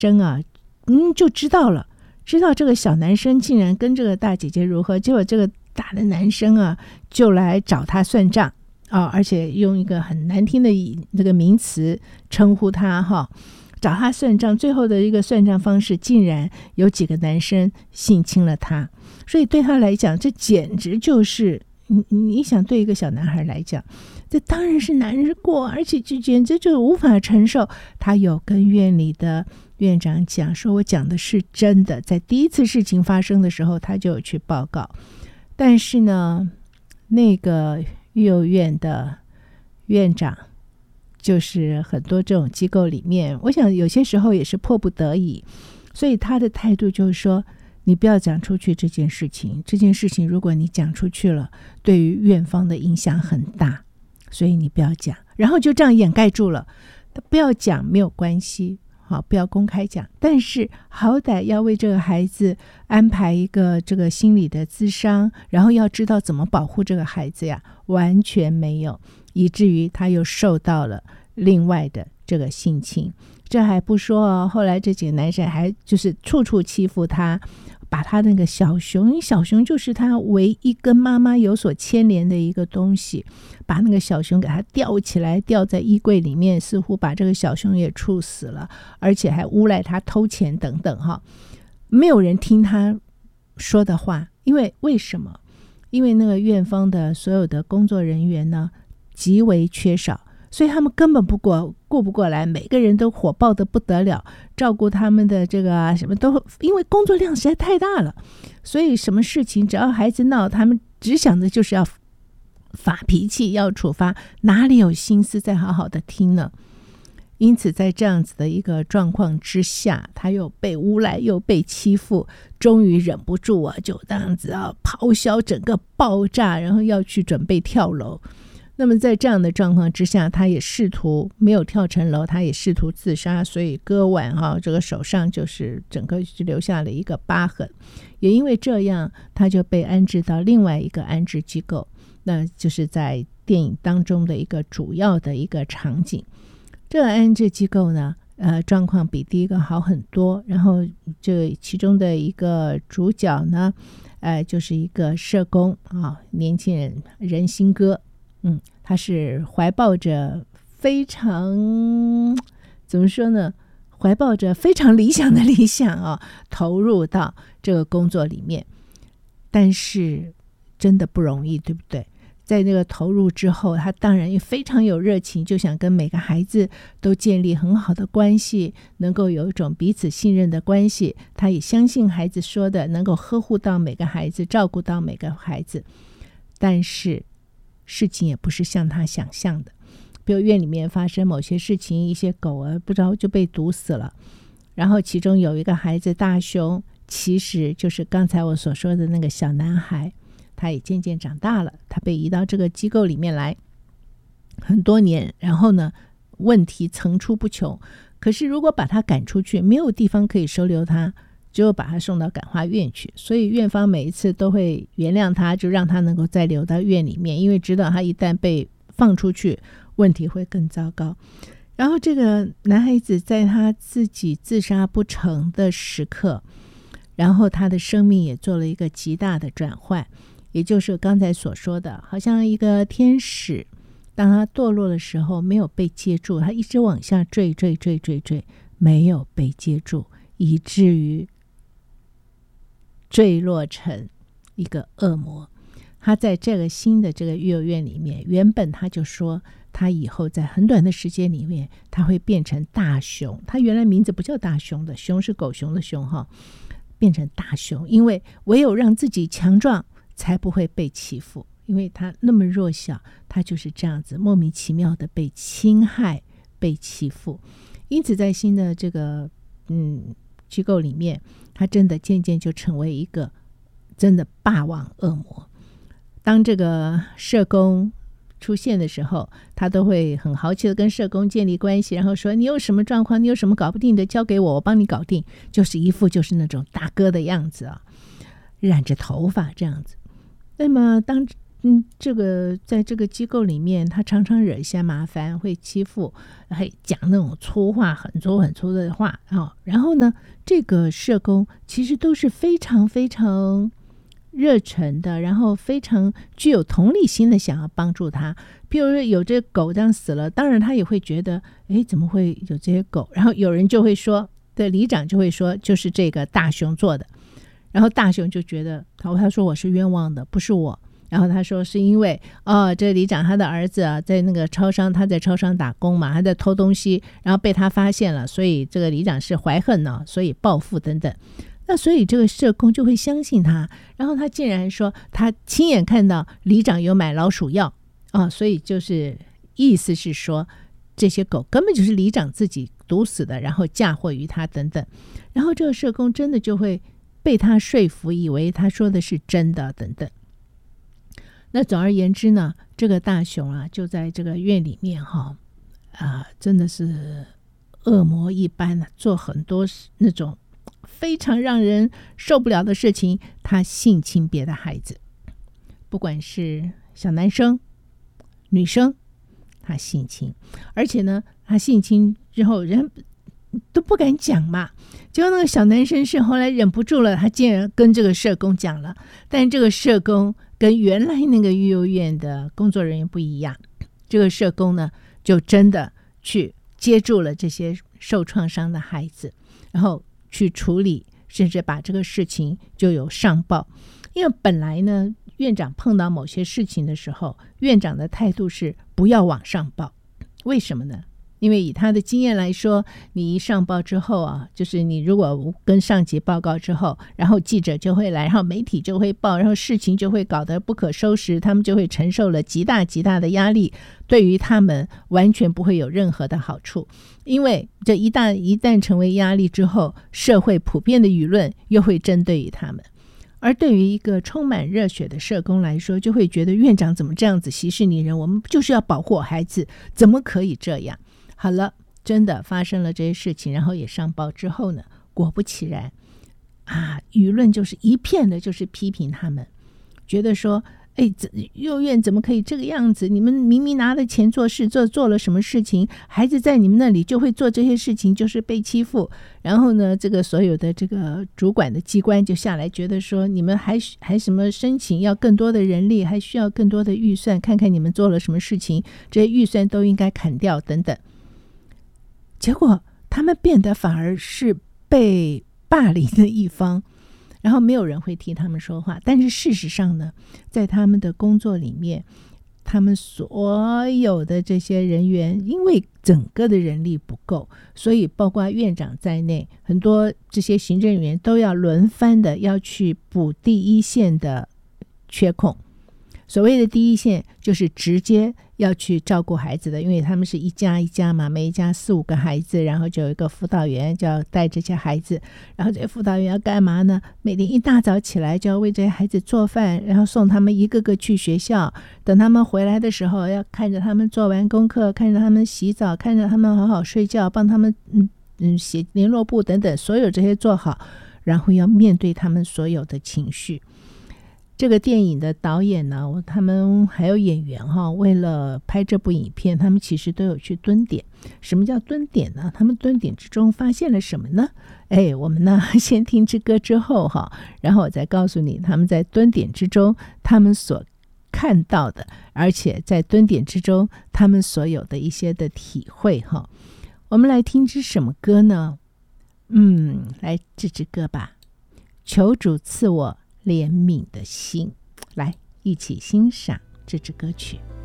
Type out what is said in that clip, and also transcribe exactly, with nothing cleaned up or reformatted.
生啊，嗯，就知道了，知道这个小男生竟然跟这个大姐姐如何，结果这个大的男生啊就来找他算账啊，而且用一个很难听的那个名词称呼他哈，找他算账。最后的一个算账方式，竟然有几个男生性侵了他，所以对他来讲，这简直就是你你想对一个小男孩来讲，这当然是难过，而且这简直就无法承受。他有跟院里的院长讲说，我讲的是真的，在第一次事情发生的时候，他就有去报告。但是呢，那个幼院的院长，就是很多这种机构里面，我想有些时候也是迫不得已，所以他的态度就是说，你不要讲出去这件事情，这件事情如果你讲出去了，对于院方的影响很大，所以你不要讲，然后就这样掩盖住了。他不要讲没有关系，好，不要公开讲，但是好歹要为这个孩子安排一个这个心理的咨商，然后要知道怎么保护这个孩子呀，完全没有，以至于他又受到了另外的这个性侵。这还不说哦，后来这几个男生还就是处处欺负他，把他那个小熊，因为小熊就是他唯一跟妈妈有所牵连的一个东西，把那个小熊给他吊起来，吊在衣柜里面，似乎把这个小熊也处死了，而且还诬赖他偷钱等等哈。没有人听他说的话，因为为什么？因为那个院方的所有的工作人员呢极为缺少，所以他们根本不过顾不过来，每个人都火爆的不得了，照顾他们的这个啊什么都，因为工作量实在太大了，所以什么事情只要孩子闹，他们只想着就是要发脾气，要处罚，哪里有心思再好好的听呢？因此在这样子的一个状况之下，他又被诬赖又被欺负，终于忍不住啊，就这样子啊咆哮，整个爆炸，然后要去准备跳楼。那么在这样的状况之下，他也试图没有跳层楼，他也试图自杀，所以割腕哈，这个手上就是整个就留下了一个疤痕。也因为这样，他就被安置到另外一个安置机构，那就是在电影当中的一个主要的一个场景。这个安置机构呢，呃，状况比第一个好很多。然后这其中的一个主角呢，呃，就是一个社工啊，年轻人人心哥。嗯，他是怀抱着非常怎么说呢？怀抱着非常理想的理想啊，投入到这个工作里面。但是真的不容易，对不对？在那个投入之后，他当然也非常有热情，就想跟每个孩子都建立很好的关系，能够有一种彼此信任的关系。他也相信孩子说的，能够呵护到每个孩子，照顾到每个孩子。但是事情也不是像他想象的，比如院里面发生某些事情，一些狗啊不知道就被毒死了，然后其中有一个孩子大熊，其实就是刚才我所说的那个小男孩，他也渐渐长大了，他被移到这个机构里面来很多年，然后呢问题层出不穷，可是如果把他赶出去，没有地方可以收留他，只有把他送到感化院去，所以院方每一次都会原谅他，就让他能够再留到院里面，因为知道他一旦被放出去，问题会更糟糕。然后这个男孩子在他自己自杀不成的时刻，然后他的生命也做了一个极大的转换，也就是刚才所说的，好像一个天使，当他堕落的时候没有被接住，他一直往下坠坠坠坠坠，没有被接住，以至于坠落成一个恶魔。他在这个新的这个幼儿园里面，原本他就说他以后在很短的时间里面他会变成大熊，他原来名字不叫大熊的，熊是狗熊的熊哈，变成大熊，因为唯有让自己强壮才不会被欺负，因为他那么弱小，他就是这样子莫名其妙的被侵害被欺负。因此在新的这个嗯机构里面，他真的渐渐就成为一个真的霸王恶魔。当这个社工出现的时候，他都会很豪气的跟社工建立关系，然后说你有什么状况，你有什么搞不定的交给我，我帮你搞定，就是一副就是那种大哥的样子啊，染着头发这样子。那么当嗯，这个在这个机构里面，他常常惹一些麻烦，会欺负，还讲那种粗话，很粗很粗的话哦。然后呢，这个社工其实都是非常非常热忱的，然后非常具有同理心的，想要帮助他。比如说有这狗这样死了，当然他也会觉得，哎，怎么会有这些狗？然后有人就会说，对，里长就会说，就是这个大熊做的。然后大熊就觉得，他说我是冤枉的，不是我。然后他说是因为哦，这里长他的儿子啊，在那个超商，他在超商打工嘛，他在偷东西，然后被他发现了，所以这个里长是怀恨呢，所以报复等等。那所以这个社工就会相信他，然后他竟然说他亲眼看到里长有买老鼠药啊，所以就是意思是说这些狗根本就是里长自己毒死的，然后嫁祸于他等等。然后这个社工真的就会被他说服，以为他说的是真的等等。那总而言之呢，这个大熊啊，就在这个院里面哈、啊，真的是恶魔一般啊，做很多那种非常让人受不了的事情。他性侵别的孩子，不管是小男生、女生，他性侵，而且呢，他性侵之后人都不敢讲嘛。结果那个小男生是后来忍不住了，他竟然跟这个社工讲了，但这个社工跟原来那个育幼院的工作人员不一样，这个社工呢就真的去接住了这些受创伤的孩子，然后去处理，甚至把这个事情就有上报。因为本来呢，院长碰到某些事情的时候，院长的态度是不要往上报。为什么呢？因为以他的经验来说，你一上报之后啊，就是你如果跟上级报告之后，然后记者就会来，然后媒体就会报，然后事情就会搞得不可收拾，他们就会承受了极大极大的压力，对于他们完全不会有任何的好处。因为这一旦一旦成为压力之后，社会普遍的舆论又会针对于他们。而对于一个充满热血的社工来说，就会觉得院长怎么这样子息事宁人，我们就是要保护孩子，怎么可以这样？好了，真的发生了这些事情，然后也上报之后呢，果不其然啊，舆论就是一片的就是批评他们，觉得说哎，幼儿园怎么可以这个样子？你们明明拿了钱做事，做做了什么事情，孩子在你们那里就会做这些事情，就是被欺负。然后呢，这个所有的这个主管的机关就下来，觉得说你们还还什么申请要更多的人力，还需要更多的预算，看看你们做了什么事情，这些预算都应该砍掉等等。结果他们变得反而是被霸凌的一方，然后没有人会替他们说话。但是事实上呢，在他们的工作里面，他们所有的这些人员，因为整个的人力不够，所以包括院长在内，很多这些行政人员都要轮番的要去补第一线的缺空。所谓的第一线就是直接要去照顾孩子的，因为他们是一家一家嘛，每一家四五个孩子，然后就有一个辅导员就要带这些孩子，然后这些辅导员要干嘛呢？每天一大早起来就要为这些孩子做饭，然后送他们一个个去学校，等他们回来的时候要看着他们做完功课，看着他们洗澡，看着他们好好睡觉，帮他们嗯嗯写联络簿等等，所有这些做好，然后要面对他们所有的情绪。这个电影的导演呢，他们还有演员哈，为了拍这部影片，他们其实都有去蹲点。什么叫蹲点呢？他们蹲点之中发现了什么呢？哎，我们呢先听支歌之后哈，然后我再告诉你他们在蹲点之中他们所看到的，而且在蹲点之中他们所有的一些的体会哈。我们来听支什么歌呢？嗯，来这支歌吧，求主赐我怜悯的心，来一起欣赏这支歌曲。